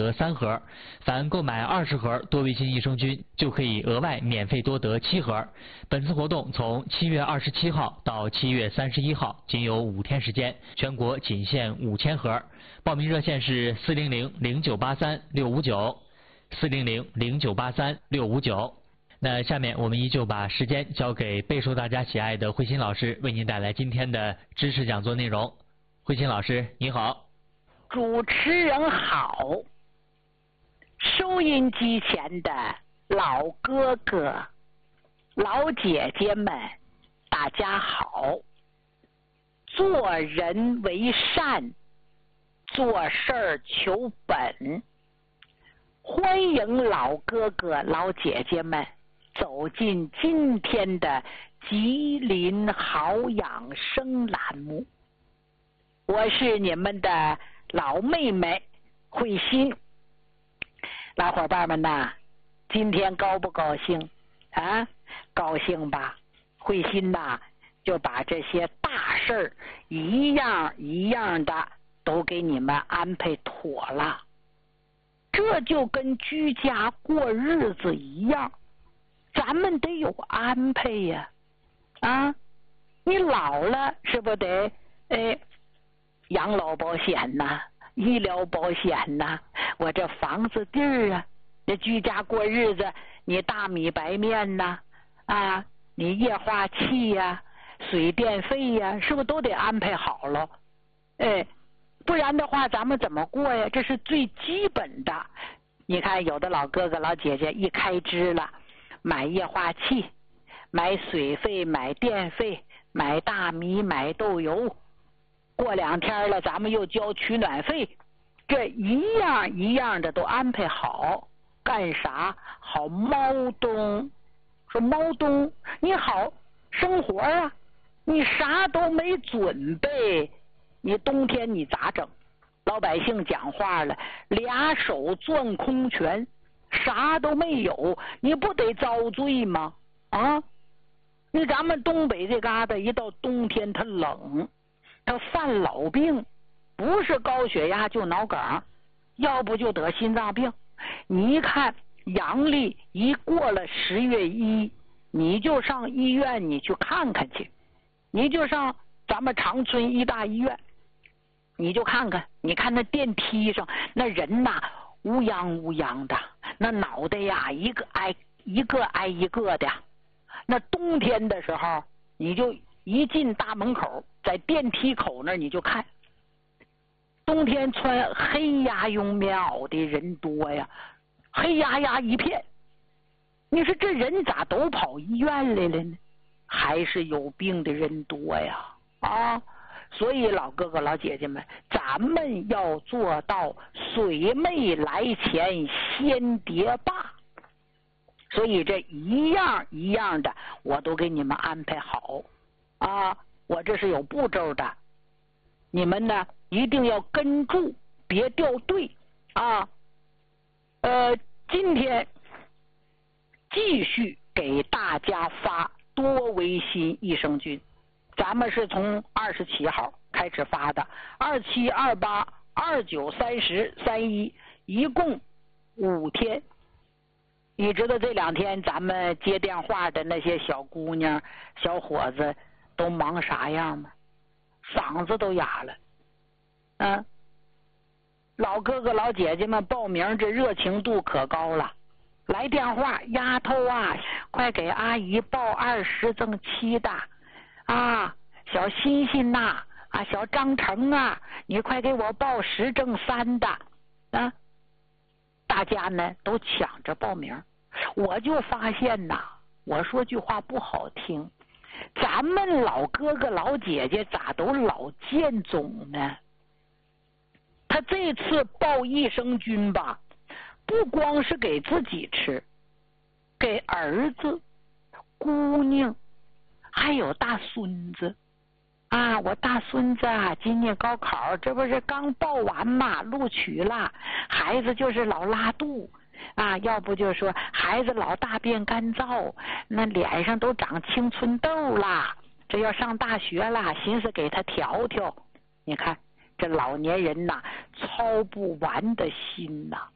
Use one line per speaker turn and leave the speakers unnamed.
得3盒，凡购买20盒多维新益生菌就可以额外免费多得7盒。本次活动从7月27号到7月31号，仅有5天时间，全国仅限5000盒。报名热线是400-0983-659，400-0983-659。那下面我们依旧把时间交给备受大家喜爱的慧心老师，为您带来今天的知识讲座内容。慧心老师，你好。
主持人好，收音机前的老哥哥、老姐姐们，大家好。做人为善，做事儿求本。欢迎老哥哥、老姐姐们走进今天的吉林好养生栏目。我是你们的老妹妹慧心。老伙伴们呐，今天高不高兴啊？高兴吧？慧心呐，就把这些大事儿一样一样的都给你们安排妥了。这就跟居家过日子一样，咱们得有安排呀！啊，你老了是不得养老保险呐，医疗保险呐，我这房子地儿啊，这居家过日子，你大米白面呐，啊，你液化气呀、水电费呀，是不是都得安排好了？不然的话咱们怎么过呀？这是最基本的。你看有的老哥哥老姐姐一开支了，买液化气，买水费，买电费，买大米，买豆油，过2天了咱们又交取暖费，这一样一样的都安排好。干啥？好猫冬。说猫冬你好生活啊，你啥都没准备，你冬天你咋整？老百姓讲话了，2手攥空拳，啥都没有，你不得遭罪吗？啊，你咱们东北这嘎达一到冬天它冷，它犯老病，不是高血压就脑梗，要不就得心脏病。你一看阳历一过了10月1，你就上医院你去看看去，你就上咱们长春医大医院，你就看看，你看那电梯上那人呐，乌泱乌泱的，那脑袋呀一个挨一个的。那冬天的时候，你就一进大门口，在电梯口那儿你就看，冬天穿黑压绒棉袄的人多呀，黑压压一片。你说这人咋都跑医院来了呢？还是有病的人多呀啊！所以老哥哥老姐姐们，咱们要做到水没来前先叠坝。所以这一样一样的我都给你们安排好啊，我这是有步骤的，你们呢一定要跟住，别掉队啊。今天继续给大家发多维新益生菌，咱们是从27号开始发的，27、28、29、30、31，一共5天。你知道这2天咱们接电话的那些小姑娘小伙子都忙啥样吗？嗓子都哑了。老哥哥老姐姐们报名这热情度可高了，来电话，丫头啊，快给阿姨报20赠7的啊，小欣欣呐，啊，小张成啊，你快给我报10赠3的啊！大家呢都抢着报名。我就发现呐，我说句话不好听，咱们老哥哥老姐姐咋都老贱种呢？他这次报益生菌吧，不光是给自己吃，给儿子、姑娘，还有大孙子啊！我大孙子啊，今年高考这不是刚报完嘛，录取了，孩子就是老拉肚啊，要不就说孩子老大便干燥，那脸上都长青春痘啦，这要上大学了，寻思给他调调。你看这老年人呐，操不完的心呐